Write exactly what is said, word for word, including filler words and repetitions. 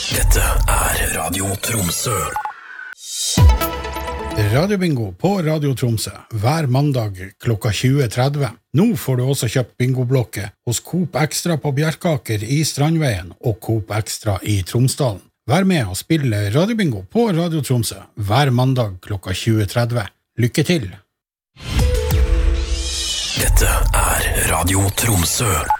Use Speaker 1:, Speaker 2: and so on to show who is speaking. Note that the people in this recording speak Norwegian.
Speaker 1: Dette er Radio Tromsø.
Speaker 2: Radiobingo på Radio Tromsø hver mandag klokka tjue tretti. Nå får du også kjøpt bingoblokke hos Coop Extra på Bjerkaker i Strandveien og Coop Extra i Tromsdalen. Vær med og spille Radiobingo på Radio Tromsø hver mandag klokka tjue tretti. Lykke til!
Speaker 1: Dette er Radio Tromsø.